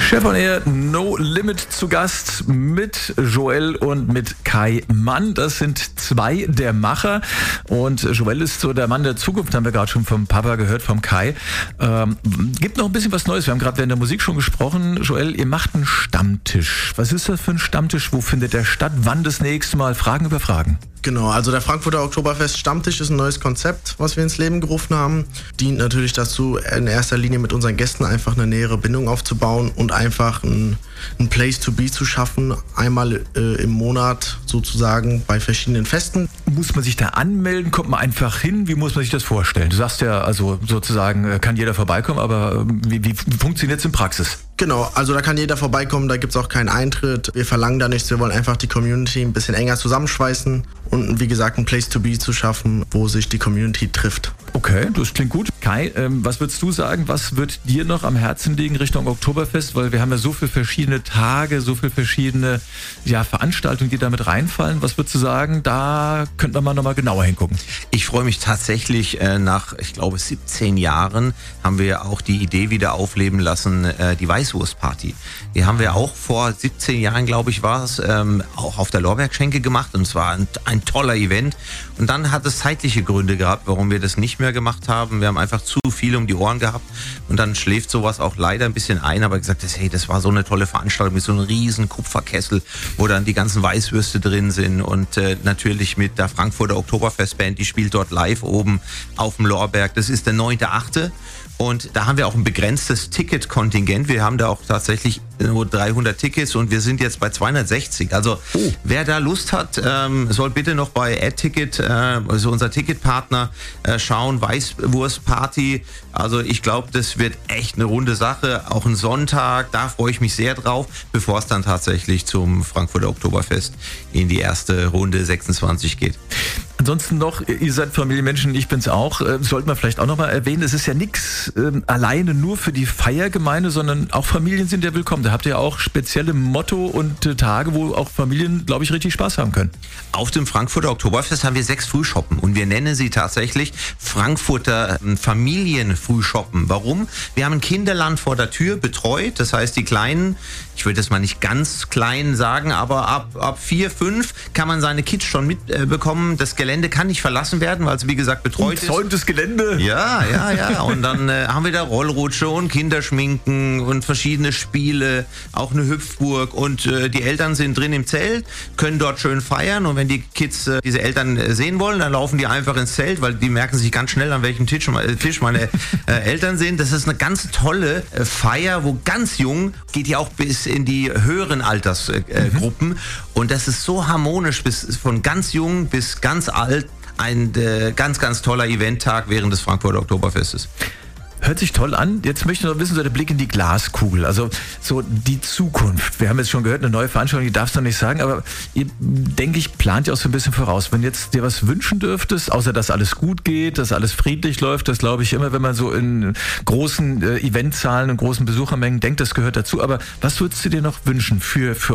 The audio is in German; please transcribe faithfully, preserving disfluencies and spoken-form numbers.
Chef on Air, No Limit zu Gast mit Joel und mit Kai Mann. Das sind zwei der Macher und Joel ist so der Mann der Zukunft, haben wir gerade schon vom Papa gehört, vom Kai. Ähm, gibt noch ein bisschen was Neues. Wir haben gerade während der Musik schon gesprochen. Joel, ihr macht einen Stammtisch. Was ist das für ein Stammtisch? Wo findet der statt? Wann das nächste Mal? Fragen über Fragen. Genau, also der Frankfurter Oktoberfest Stammtisch ist ein neues Konzept, was wir ins Leben gerufen haben. Dient natürlich dazu, in erster Linie mit unseren Gästen einfach eine nähere Bindung aufzubauen und einfach ein, ein Place to be zu schaffen, einmal äh, im Monat sozusagen bei verschiedenen Festen. Muss man sich da anmelden? Kommt man einfach hin? Wie muss man sich das vorstellen? Du sagst ja, also sozusagen kann jeder vorbeikommen, aber wie, wie funktioniert es in Praxis? Genau, also da kann jeder vorbeikommen, da gibt es auch keinen Eintritt. Wir verlangen da nichts, wir wollen einfach die Community ein bisschen enger zusammenschweißen und wie gesagt ein Place to be zu schaffen, wo sich die Community trifft. Okay, das klingt gut. Kai, ähm, was würdest du sagen, was wird dir noch am Herzen liegen Richtung Oktoberfest? Weil wir haben ja so viele verschiedene Tage, so viele verschiedene ja, Veranstaltungen, die damit reinfallen. Was würdest du sagen, da könnte man mal nochmal genauer hingucken? Ich freue mich tatsächlich, äh, nach, ich glaube, siebzehn Jahren haben wir auch die Idee wieder aufleben lassen, äh, die Weißwurstparty. Die haben wir auch vor siebzehn Jahren, glaube ich, war es, ähm, auch auf der Lorbeerschenke gemacht und es war ein, ein toller Event. Und dann hat es zeitliche Gründe gehabt, warum wir das nicht mehr gemacht haben. Wir haben einfach zu viel um die Ohren gehabt und dann schläft sowas auch leider ein bisschen ein. Aber gesagt, das, hey, das war so eine tolle Veranstaltung mit so einem riesen Kupferkessel, wo dann die ganzen Weißwürste drin sind und äh, natürlich mit der Frankfurter Oktoberfestband, die spielt dort live oben auf dem Lorberg. Das ist der neunte achte Und da haben wir auch ein begrenztes Ticketkontingent. Wir haben da auch tatsächlich nur dreihundert Tickets und wir sind jetzt bei zweihundertsechzig. Also oh. wer da Lust hat, ähm, soll bitte noch bei AdTicket, äh, also unser Ticketpartner, äh, schauen. Weißwurstparty. Also ich glaube, das wird echt eine runde Sache. Auch ein Sonntag, da freue ich mich sehr drauf, bevor es dann tatsächlich zum Frankfurter Oktoberfest in die erste Runde sechsundzwanzig geht. Ansonsten noch, ihr seid Familienmenschen, ich bin's auch, äh, sollte man vielleicht auch nochmal erwähnen, es ist ja nichts äh, alleine nur für die Feiergemeinde, sondern auch Familien sind ja willkommen. Da habt ihr auch spezielle Motto und äh, Tage, wo auch Familien, glaube ich, richtig Spaß haben können. Auf dem Frankfurter Oktoberfest haben wir sechs Frühschoppen und wir nennen sie tatsächlich Frankfurter äh, Familienfrühschoppen. Warum? Wir haben ein Kinderland vor der Tür betreut, das heißt die Kleinen, ich würde das mal nicht ganz klein sagen, aber ab, ab vier, fünf kann man seine Kids schon mitbekommen. Äh, das Gelände kann nicht verlassen werden, weil es wie gesagt betreut ist. Umzäuntes Gelände. Ja, ja, ja. Und dann äh, haben wir da Rollrutsche und Kinderschminken und verschiedene Spiele, auch eine Hüpfburg und äh, die Eltern sind drin im Zelt, können dort schön feiern und wenn die Kids äh, diese Eltern äh, sehen wollen, dann laufen die einfach ins Zelt, weil die merken sich ganz schnell, an welchem Tisch, äh, Tisch meine äh, Eltern sind. Das ist eine ganz tolle äh, Feier, wo ganz jung, geht ja auch bis in die höheren Altersgruppen äh, mhm. und das ist so harmonisch, bis von ganz jung bis ganz alt, ein äh, ganz, ganz toller Eventtag während des Frankfurter Oktoberfestes. Hört sich toll an. Jetzt möchte ich noch wissen, so der Blick in die Glaskugel, also so die Zukunft. Wir haben jetzt schon gehört, eine neue Veranstaltung, die darfst du noch nicht sagen, aber ihr, denke ich, plant ja auch so ein bisschen voraus. Wenn jetzt dir was wünschen dürftest, außer dass alles gut geht, dass alles friedlich läuft, das glaube ich immer, wenn man so in großen äh, Eventzahlen und großen Besuchermengen denkt, das gehört dazu. Aber was würdest du dir noch wünschen für, für